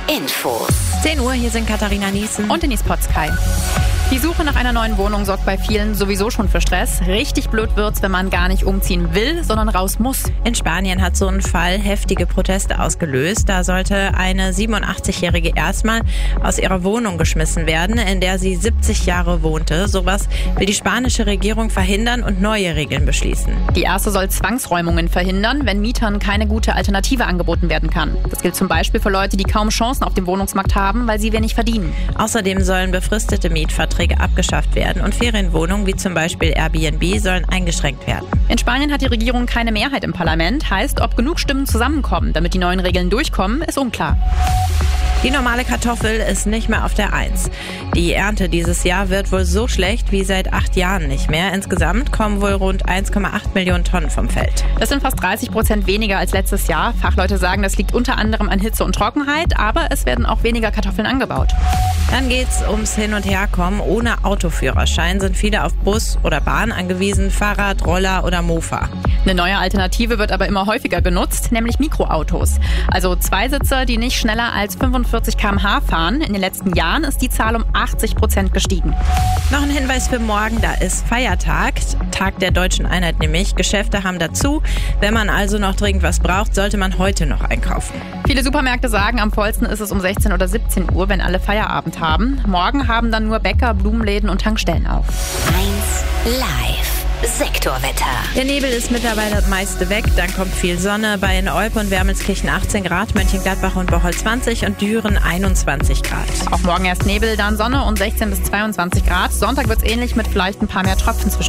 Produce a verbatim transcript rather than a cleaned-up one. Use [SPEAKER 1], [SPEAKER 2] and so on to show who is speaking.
[SPEAKER 1] Infos.
[SPEAKER 2] zehn Uhr, hier sind Katharina Niesen
[SPEAKER 3] und Denise Potzkei. Die Suche nach einer neuen Wohnung sorgt bei vielen sowieso schon für Stress. Richtig blöd wird's, wenn man gar nicht umziehen will, sondern raus muss.
[SPEAKER 2] In Spanien hat so ein Fall heftige Proteste ausgelöst. Da sollte eine siebenundachtzigjährige erstmal aus ihrer Wohnung geschmissen werden, in der sie siebzig Jahre wohnte. Sowas will die spanische Regierung verhindern und neue Regeln beschließen.
[SPEAKER 3] Die erste soll Zwangsräumungen verhindern, wenn Mietern keine gute Alternative angeboten werden kann. Das gilt zum Beispiel für Leute, die kaum Chancen auf dem Wohnungsmarkt haben, weil sie wenig verdienen.
[SPEAKER 2] Außerdem sollen befristete Mietverträge abgeschafft werden und Ferienwohnungen wie zum Beispiel Airbnb sollen eingeschränkt werden.
[SPEAKER 3] In Spanien hat die Regierung keine Mehrheit im Parlament. Heißt, ob genug Stimmen zusammenkommen, damit die neuen Regeln durchkommen, ist unklar.
[SPEAKER 2] Die normale Kartoffel ist nicht mehr auf der Eins. Die Ernte dieses Jahr wird wohl so schlecht wie seit acht Jahren nicht mehr. Insgesamt kommen wohl rund eins Komma acht Millionen Tonnen vom Feld.
[SPEAKER 3] Das sind fast dreißig Prozent weniger als letztes Jahr. Fachleute sagen, das liegt unter anderem an Hitze und Trockenheit, aber es werden auch weniger Kartoffeln angebaut.
[SPEAKER 2] Dann geht's ums Hin- und Herkommen. Ohne Autoführerschein sind viele auf Bus oder Bahn angewiesen, Fahrrad, Roller oder Mofa.
[SPEAKER 3] Eine neue Alternative wird aber immer häufiger genutzt, nämlich Mikroautos. Also Zweisitzer, die nicht schneller als fünfundvierzig Kilometer pro Stunde fahren. In den letzten Jahren ist die Zahl um achtzig Prozent gestiegen.
[SPEAKER 2] Noch ein Hinweis für morgen, da ist Feiertag, Tag der Deutschen Einheit nämlich. Geschäfte haben dazu. Wenn man also noch dringend was braucht, sollte man heute noch einkaufen.
[SPEAKER 3] Viele Supermärkte sagen, am vollsten ist es um sechzehn oder siebzehn Uhr, wenn alle Feierabend haben. Morgen haben dann nur Bäcker, Blumenläden und Tankstellen auf.
[SPEAKER 1] eins Live. Sektorwetter.
[SPEAKER 2] Der Nebel ist mittlerweile das meiste weg, dann kommt viel Sonne. Bei in Olpe und Wermelskirchen achtzehn Grad, Mönchengladbach und Bocholt zwanzig und Düren einundzwanzig Grad.
[SPEAKER 3] Auch morgen erst Nebel, dann Sonne und sechzehn bis zweiundzwanzig Grad. Sonntag wird's ähnlich mit vielleicht ein paar mehr Tropfen zwischen